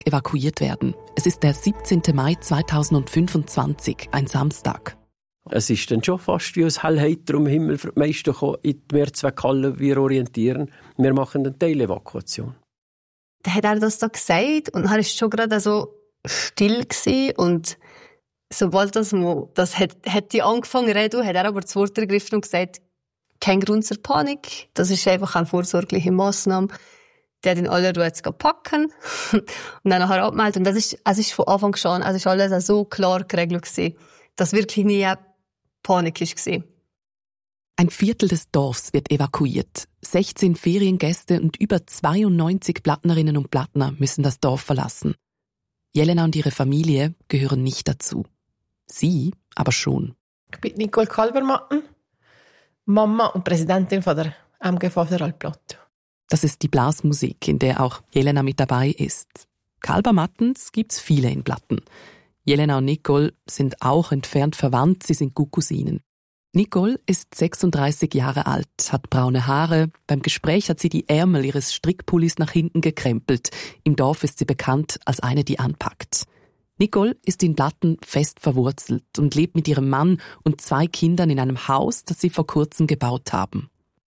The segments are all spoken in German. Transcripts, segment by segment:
evakuiert werden. Es ist der 17. Mai 2025, ein Samstag. Es ist dann schon fast wie aus hellheiterem Himmel für die meisten in die Mehrzweckhalle wir orientieren. Wir machen eine Teilevakuation. Dann hat er das da gesagt und er war schon gerade so still gewesen. Und sobald das hätte angefangen zu reden, hat er aber das Wort ergriffen und gesagt, kein Grund zur Panik, das ist einfach eine vorsorgliche Massnahme. Der hat in aller Ruhe jetzt packen und dann nachher abmelden. Und es ist von Anfang an, es ist alles so klar geregelt gewesen, dass wirklich nie Panik war. Ein Viertel des Dorfs wird evakuiert. 16 Feriengäste und über 92 Plattnerinnen und Plattner müssen das Dorf verlassen. Jelena und ihre Familie gehören nicht dazu. Sie aber schon. Ich bin Nicole Kalbermatten, Mama und Präsidentin von der MGV Vorarlplatte. Das ist die Blasmusik, in der auch Jelena mit dabei ist. Kalbermattens gibt's viele in Platten. Jelena und Nicole sind auch entfernt verwandt, sie sind gut Cousinen. Nicole ist 36 Jahre alt, hat braune Haare. Beim Gespräch hat sie die Ärmel ihres Strickpullis nach hinten gekrempelt. Im Dorf ist sie bekannt als eine, die anpackt. Nicole ist in Platten fest verwurzelt und lebt mit ihrem Mann und 2 Kindern in einem Haus, das sie vor kurzem gebaut haben.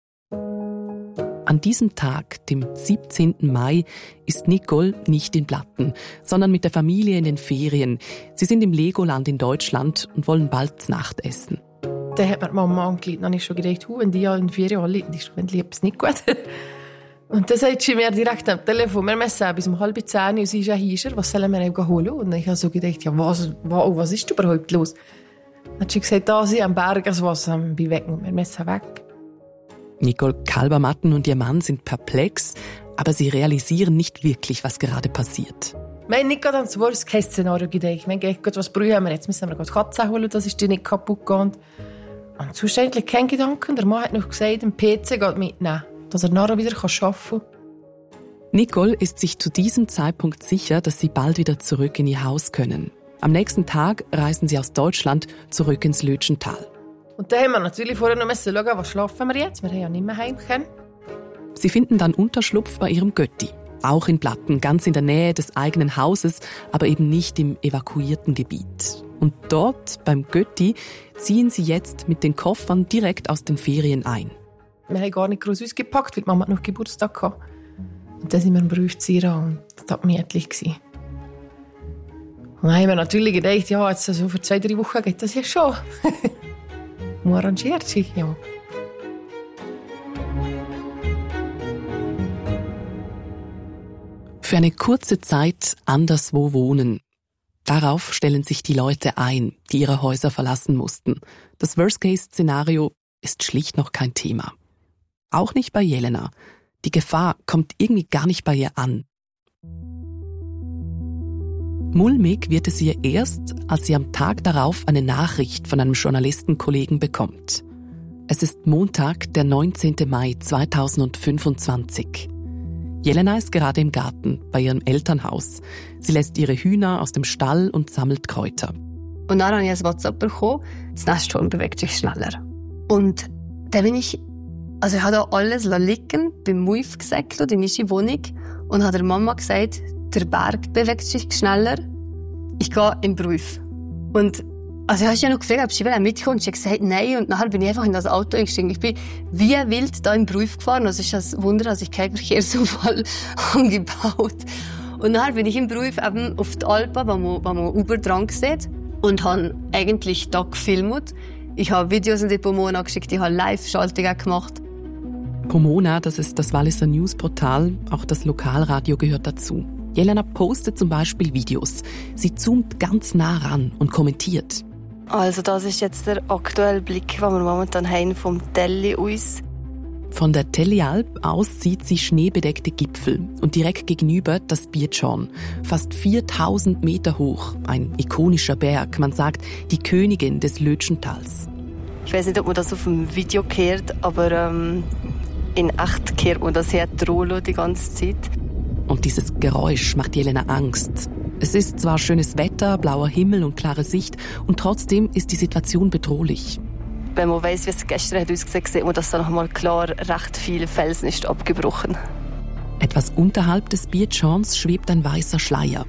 An diesem Tag, dem 17. Mai, ist Nicole nicht in Platten, sondern mit der Familie in den Ferien. Sie sind im Legoland in Deutschland und wollen bald Nacht essen. Dann hat mir die Mama angeleitet, dann habe ich schon gedacht, wenn die ja in den Ferien anleiten, dann liebt es nicht gut. Und dann sagt sie mir direkt am Telefon, wir müssen bis um 9:30 und sie ist ja hier, was sollen wir eben holen? Und ich habe so gedacht, ja, was ist überhaupt los? Dann hat sie gesagt, da sind am Berg, was bin weg und wir müssen weg. Nicole Kalbermatten und ihr Mann sind perplex, aber sie realisieren nicht wirklich, was gerade passiert. Wir haben nicht gerade ans Worst-Case-Szenario gedacht. Wir haben gedacht, was brauchen wir jetzt? Müssen wir gerade Katzen holen, das ist die nicht kaputt gegangen. Und sonst eigentlich kein Gedanken. Der Mann hat noch gesagt, den PC geht mitnehmen, dass er nachher wieder arbeiten kann. Nicole ist sich zu diesem Zeitpunkt sicher, dass sie bald wieder zurück in ihr Haus können. Am nächsten Tag reisen sie aus Deutschland zurück ins Lötschental. Und dann haben wir natürlich vorher noch schauen, was schlafen wir jetzt? Wir haben ja nicht mehr heim können. Sie finden dann Unterschlupf bei ihrem Götti. Auch in Platten, ganz in der Nähe des eigenen Hauses, aber eben nicht im evakuierten Gebiet. Und dort, beim Götti, ziehen sie jetzt mit den Koffern direkt aus den Ferien ein. Wir haben gar nicht groß ausgepackt, weil die Mama noch Geburtstag hatte. Und dann sind wir im Berufszieher und das war gemütlich. Und dann haben wir natürlich gedacht, ja, jetzt so für 2-3 Wochen geht das ja schon. Man arrangiert sich, ja. Für eine kurze Zeit anderswo wohnen. Darauf stellen sich die Leute ein, die ihre Häuser verlassen mussten. Das Worst-Case-Szenario ist schlicht noch kein Thema. Auch nicht bei Jelena. Die Gefahr kommt irgendwie gar nicht bei ihr an. Mulmig wird es ihr erst, als sie am Tag darauf eine Nachricht von einem Journalistenkollegen bekommt. Es ist Montag, der 19. Mai 2025. Jelena ist gerade im Garten bei ihrem Elternhaus. Sie lässt ihre Hühner aus dem Stall und sammelt Kräuter. Und dann habe ich ein WhatsApp bekommen, das Nesthorn bewegt sich schneller. Und dann ich habe da alles liegen, beim Muif gesäckelt in unsere Wohnung und habe der Mama gesagt, der Berg bewegt sich schneller, ich gehe in den Beruf. Und ich habe ja noch gefragt, ob sie mitkommen und sie hat gesagt, nein. Und nachher bin ich einfach in das Auto eingestiegen. Ich bin wie wild da im Beruf gefahren. Es ist ein Wunder, dass ich keinen Verkehrsunfall angebaut. Und nachher bin ich im Beruf eben auf die Alpen, wo man Uber dran sieht. Und habe eigentlich da gefilmt. Ich habe Videos in die Pomona geschickt, ich habe Live-Schaltungen gemacht. Pomona, das ist das Walliser Newsportal, auch das Lokalradio gehört dazu. Jelena postet zum Beispiel Videos. Sie zoomt ganz nah ran und kommentiert. Also das ist jetzt der aktuelle Blick, den wir momentan haben vom Telli aus. Von der Tellialp aus sieht sie schneebedeckte Gipfel und direkt gegenüber das Bietschorn. Fast 4000 Meter hoch, ein ikonischer Berg, man sagt die Königin des Lötschentals. Ich weiß nicht, ob man das auf dem Video hört, aber in echt hört man das hier Trollo die ganze Zeit. Und dieses Geräusch macht Jelena Angst. Es ist zwar schönes Wetter, blauer Himmel und klare Sicht, und trotzdem ist die Situation bedrohlich. Wenn man weiss, wie es gestern ausgesehen hat, sieht man, dass da noch mal klar recht viel Felsen ist abgebrochen. Etwas unterhalb des Bietschorns schwebt ein weißer Schleier.